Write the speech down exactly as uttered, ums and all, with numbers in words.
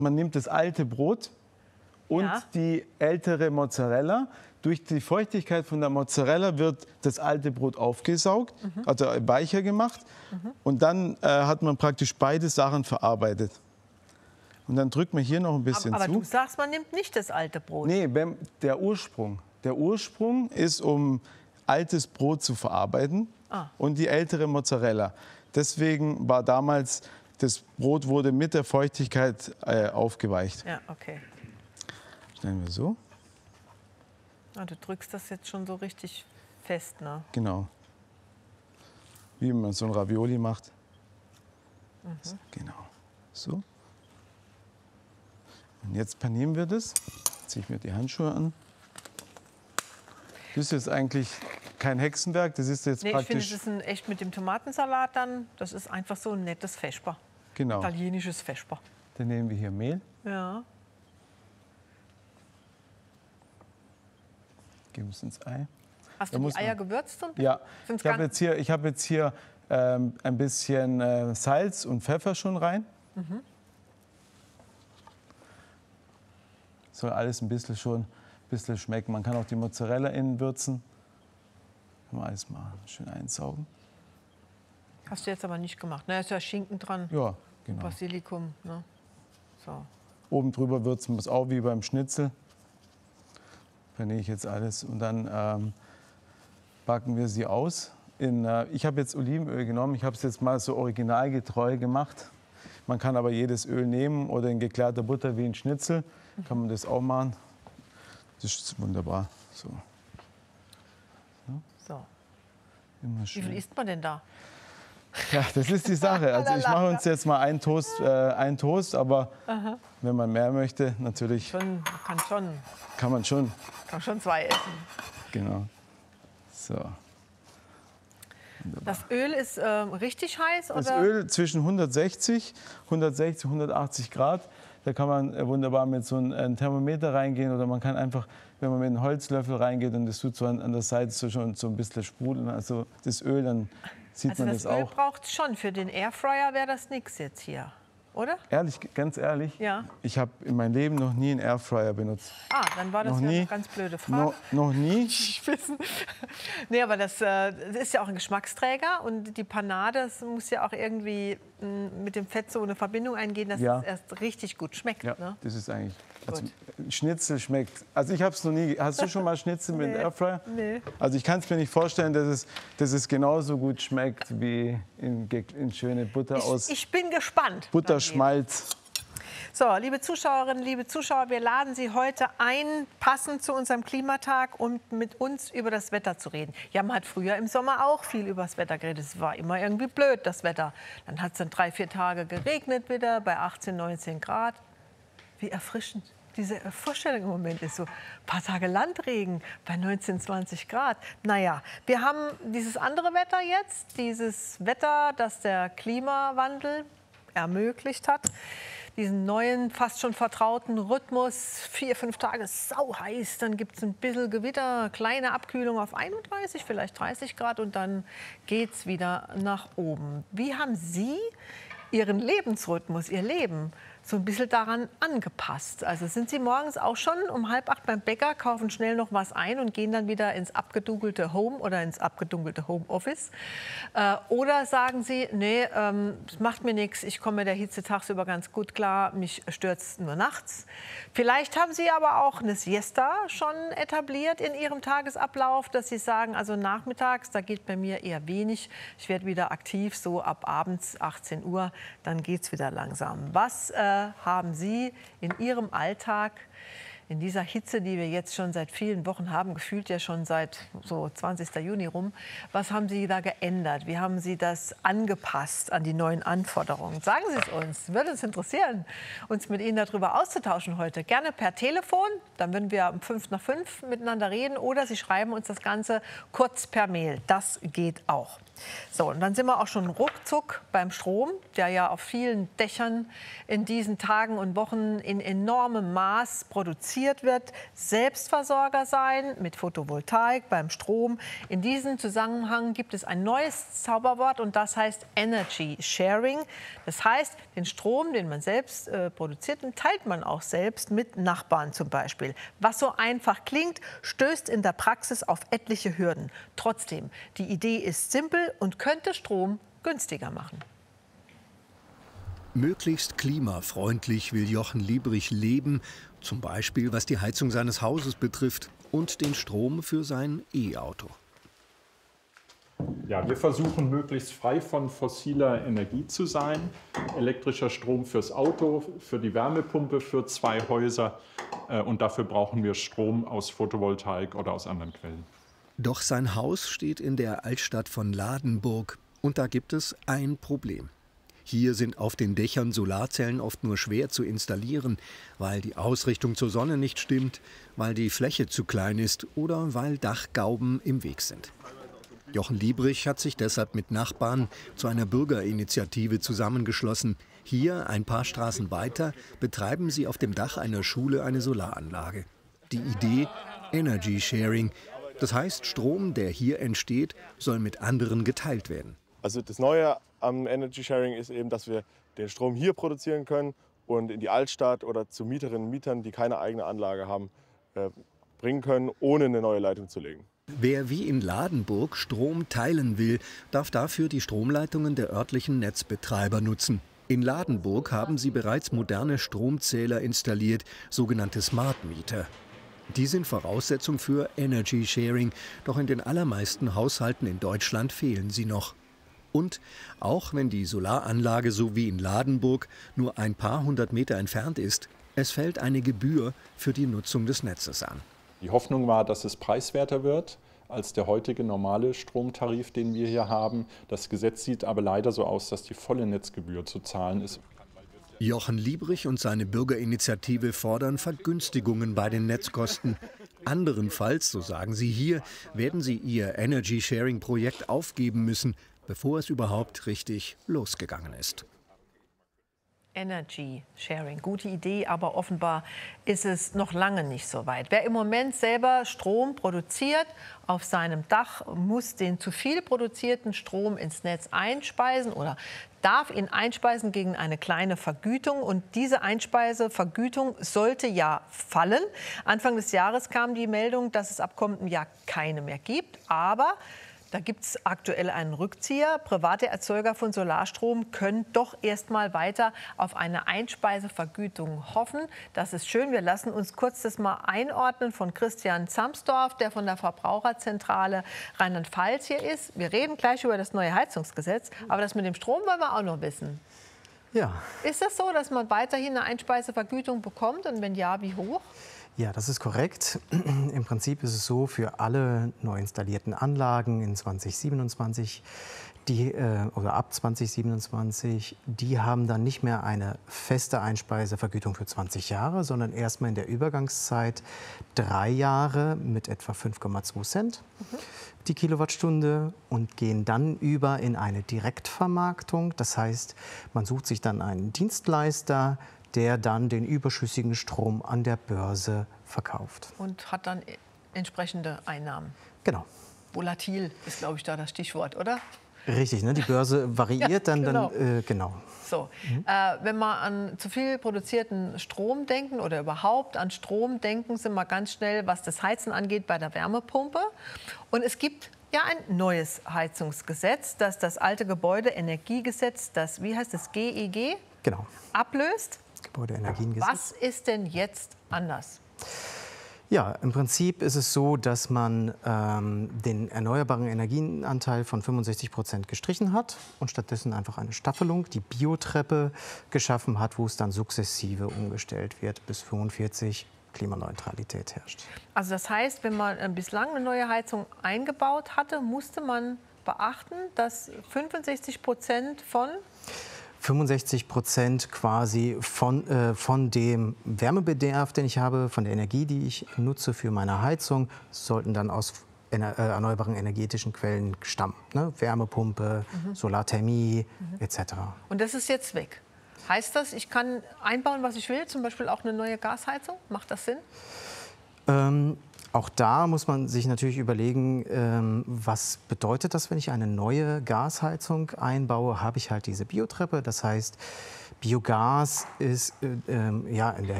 Man nimmt das alte Brot und Ja. die ältere Mozzarella. Durch die Feuchtigkeit von der Mozzarella wird das alte Brot aufgesaugt, Mhm. also weicher gemacht. Mhm. Und dann äh, hat man praktisch beide Sachen verarbeitet. Und dann drückt man hier noch ein bisschen Aber, aber zu. du sagst, man nimmt nicht das alte Brot. Nee, wenn, der Ursprung. Der Ursprung ist, um altes Brot zu verarbeiten Ah. und die ältere Mozzarella. Deswegen war damals, das Brot wurde mit der Feuchtigkeit äh, aufgeweicht. Ja, okay. Stellen wir so. Ah, du drückst das jetzt schon so richtig fest, ne? Genau. Wie man so ein Ravioli macht. Mhm. So, genau. So. Und jetzt panieren wir das. Jetzt ziehe ich mir die Handschuhe an. Das ist jetzt eigentlich kein Hexenwerk. Das ist jetzt Nee, ich finde, praktisch. das ist ein, echt mit dem Tomatensalat dann, das ist einfach so ein nettes Vesper. Genau. Italienisches Vesper. Dann nehmen wir hier Mehl. Ja. Geben es ins Ei. Hast Da du muss die Eier man- gewürzt? Und Ja, Sind's ich habe ganz- jetzt hier, ich hab jetzt hier ähm, ein bisschen äh, Salz und Pfeffer schon rein. Mhm. Soll alles ein bisschen schon ein bisschen schmecken. Man kann auch die Mozzarella innen würzen. Kann man alles mal schön einsaugen. Hast du jetzt aber nicht gemacht. Da ist ja Schinken dran, Ja, genau. Basilikum. Ne? So. Oben drüber würzen wir es auch wie beim Schnitzel. Paniere ich jetzt alles und dann ähm, backen wir sie aus. In, äh, ich habe jetzt Olivenöl genommen. Ich habe es jetzt mal so originalgetreu gemacht. Man kann aber jedes Öl nehmen oder in geklärter Butter wie ein Schnitzel. Kann man das auch machen. Das ist wunderbar. So. So. Immer Wie viel schön. isst man denn da? Ja, das ist die Sache. Also ich mache uns jetzt mal einen Toast, äh, einen Toast, aber Aha. wenn man mehr möchte, natürlich Schon, kann, schon, kann man schon. kann schon zwei essen. Genau. So. Das Öl ist ähm, richtig heiß? Das oder? Öl zwischen hundertsechzig, hundertsechzig, hundertachtzig Grad. Da kann man äh, wunderbar mit so einem äh, Thermometer reingehen oder man kann einfach, wenn man mit einem Holzlöffel reingeht und das tut so an, an der Seite so schon so ein bisschen sprudeln, also das Öl, dann sieht Also man das das Öl auch. braucht schon. Für den Airfryer wäre das nichts jetzt hier, oder? Ehrlich, ganz ehrlich, Ja. ich habe in meinem Leben noch nie einen Airfryer benutzt. Ah, dann war das Noch ja nie. eine ganz blöde Frage. No, noch nie. Ich wissen. Nee, aber das, äh, das ist ja auch ein Geschmacksträger und die Panade, das muss ja auch irgendwie mh, mit dem Fett so eine Verbindung eingehen, dass Ja. es erst richtig gut schmeckt. Ja, Ne? das ist eigentlich. Also, Gut. Schnitzel schmeckt. Also ich habe es noch nie. Hast du schon mal Schnitzel mit Nee, Airfryer? nee. Also ich kann es mir nicht vorstellen, dass es, dass es genauso gut schmeckt wie in, ge- in schöne Butter aus Ich, ich bin gespannt. Butterschmalz. So, liebe Zuschauerinnen, liebe Zuschauer, wir laden Sie heute ein, passend zu unserem Klimatag, um mit uns über das Wetter zu reden. Ja, man hat früher im Sommer auch viel über das Wetter geredet. Es war immer irgendwie blöd, das Wetter. Dann hat es dann drei, vier Tage geregnet wieder bei achtzehn, neunzehn Grad. Wie erfrischend diese Vorstellung im Moment ist. So ein paar Tage Landregen bei neunzehn, zwanzig Grad. Naja, wir haben dieses andere Wetter jetzt, dieses Wetter, das der Klimawandel ermöglicht hat. Diesen neuen, fast schon vertrauten Rhythmus, vier, fünf Tage sau heiß, dann gibt es ein bisschen Gewitter, kleine Abkühlung auf einunddreißig, vielleicht dreißig Grad und dann geht es wieder nach oben. Wie haben Sie Ihren Lebensrhythmus, Ihr Leben so ein bisschen daran angepasst? Also sind Sie morgens auch schon um halb acht beim Bäcker, kaufen schnell noch was ein und gehen dann wieder ins abgedunkelte Home oder ins abgedunkelte Homeoffice? Äh, oder sagen Sie, nee, ähm, das macht mir nichts, ich komme mit der Hitze tagsüber ganz gut klar, mich stört es nur nachts. Vielleicht haben Sie aber auch eine Siesta schon etabliert in Ihrem Tagesablauf, dass Sie sagen, also nachmittags, da geht bei mir eher wenig, ich werde wieder aktiv, so ab abends achtzehn Uhr, dann geht es wieder langsam. Was äh, haben Sie in Ihrem Alltag, in dieser Hitze, die wir jetzt schon seit vielen Wochen haben, gefühlt ja schon seit so zwanzigsten Juni rum, was haben Sie da geändert? Wie haben Sie das angepasst an die neuen Anforderungen? Sagen Sie es uns, würde uns interessieren, uns mit Ihnen darüber auszutauschen heute. Gerne per Telefon, dann würden wir um fünf nach fünf miteinander reden oder Sie schreiben uns das Ganze kurz per Mail, das geht auch. So, und dann sind wir auch schon ruckzuck beim Strom, der ja auf vielen Dächern in diesen Tagen und Wochen in enormem Maß produziert wird. Selbstversorger sein mit Photovoltaik beim Strom. In diesem Zusammenhang gibt es ein neues Zauberwort und das heißt Energy Sharing. Das heißt, den Strom, den man selbst äh, produziert, den teilt man auch selbst mit Nachbarn zum Beispiel. Was so einfach klingt, stößt in der Praxis auf etliche Hürden. Trotzdem, die Idee ist simpel und könnte Strom günstiger machen. Möglichst klimafreundlich will Jochen Liebrich leben, zum Beispiel was die Heizung seines Hauses betrifft und den Strom für sein E-Auto. Ja, wir versuchen möglichst frei von fossiler Energie zu sein. Elektrischer Strom fürs Auto, für die Wärmepumpe, für zwei Häuser. Und dafür brauchen wir Strom aus Photovoltaik oder aus anderen Quellen. Doch sein Haus steht in der Altstadt von Ladenburg und da gibt es ein Problem. Hier sind auf den Dächern Solarzellen oft nur schwer zu installieren, weil die Ausrichtung zur Sonne nicht stimmt, weil die Fläche zu klein ist oder weil Dachgauben im Weg sind. Jochen Liebrich hat sich deshalb mit Nachbarn zu einer Bürgerinitiative zusammengeschlossen. Hier, ein paar Straßen weiter, betreiben sie auf dem Dach einer Schule eine Solaranlage. Die Idee: Energy Sharing. Das heißt, Strom, der hier entsteht, soll mit anderen geteilt werden. Also das Neue am Energy Sharing ist eben, dass wir den Strom hier produzieren können und in die Altstadt oder zu Mieterinnen und Mietern, die keine eigene Anlage haben, äh, bringen können, ohne eine neue Leitung zu legen. Wer wie in Ladenburg Strom teilen will, darf dafür die Stromleitungen der örtlichen Netzbetreiber nutzen. In Ladenburg haben sie bereits moderne Stromzähler installiert, sogenannte Smart Meter. Die sind Voraussetzung für Energy Sharing, doch in den allermeisten Haushalten in Deutschland fehlen sie noch. Und auch wenn die Solaranlage so wie in Ladenburg nur ein paar hundert Meter entfernt ist, es fällt eine Gebühr für die Nutzung des Netzes an. Die Hoffnung war, dass es preiswerter wird als der heutige normale Stromtarif, den wir hier haben. Das Gesetz sieht aber leider so aus, dass die volle Netzgebühr zu zahlen ist. Jochen Liebrich und seine Bürgerinitiative fordern Vergünstigungen bei den Netzkosten. Anderenfalls, so sagen sie hier, werden sie ihr Energy-Sharing-Projekt aufgeben müssen, bevor es überhaupt richtig losgegangen ist. Energy Sharing, gute Idee, aber offenbar ist es noch lange nicht so weit. Wer im Moment selber Strom produziert auf seinem Dach, muss den zu viel produzierten Strom ins Netz einspeisen oder darf ihn einspeisen gegen eine kleine Vergütung. Und diese Einspeisevergütung sollte ja fallen. Anfang des Jahres kam die Meldung, dass es ab kommendem Jahr keine mehr gibt. Aber da gibt es aktuell einen Rückzieher. Private Erzeuger von Solarstrom können doch erst mal weiter auf eine Einspeisevergütung hoffen. Das ist schön. Wir lassen uns kurz das mal einordnen von Christian Zamsdorf, der von der Verbraucherzentrale Rheinland-Pfalz hier ist. Wir reden gleich über das neue Heizungsgesetz, aber das mit dem Strom wollen wir auch noch wissen. Ja. Ist das so, dass man weiterhin eine Einspeisevergütung bekommt und wenn ja, wie hoch? Ja, das ist korrekt. Im Prinzip ist es so, für alle neu installierten Anlagen in zwanzig siebenundzwanzig, die, äh, oder ab zwanzig siebenundzwanzig, die haben dann nicht mehr eine feste Einspeisevergütung für zwanzig Jahre, sondern erstmal in der Übergangszeit drei Jahre mit etwa fünf Komma zwei Cent mhm. die Kilowattstunde und gehen dann über in eine Direktvermarktung. Das heißt, man sucht sich dann einen Dienstleister, der dann den überschüssigen Strom an der Börse verkauft. Und hat dann entsprechende Einnahmen. Genau. Volatil ist, glaube ich, da das Stichwort, oder? Richtig, ne? Die Börse variiert ja, dann, genau. dann äh, genau. So, mhm. äh, wenn wir an zu viel produzierten Strom denken oder überhaupt an Strom denken, sind wir ganz schnell, was das Heizen angeht, bei der Wärmepumpe. Und es gibt ja ein neues Heizungsgesetz, das das alte Gebäudeenergiegesetz, das, wie heißt das, G E G, genau. ablöst. Gebäudeenergiegesetz. Was ist denn jetzt anders? Ja, im Prinzip ist es so, dass man ähm, den erneuerbaren Energienanteil von fünfundsechzig Prozent gestrichen hat und stattdessen einfach eine Staffelung, die Biotreppe, geschaffen hat, wo es dann sukzessive umgestellt wird, bis fünfundvierzig Klimaneutralität herrscht. Also das heißt, wenn man bislang eine neue Heizung eingebaut hatte, musste man beachten, dass fünfundsechzig Prozent von fünfundsechzig Prozent quasi von, äh, von dem Wärmebedarf, den ich habe, von der Energie, die ich nutze für meine Heizung, sollten dann aus ener äh, erneuerbaren energetischen Quellen stammen. Ne? Wärmepumpe, mhm. Solarthermie mhm. et cetera. Und das ist jetzt weg. Heißt das, ich kann einbauen, was ich will, zum Beispiel auch eine neue Gasheizung? Macht das Sinn? Ähm, auch da muss man sich natürlich überlegen, ähm, was bedeutet das, wenn ich eine neue Gasheizung einbaue? Habe ich halt diese Biotreppe, das heißt, Biogas ist äh, ähm, ja, in der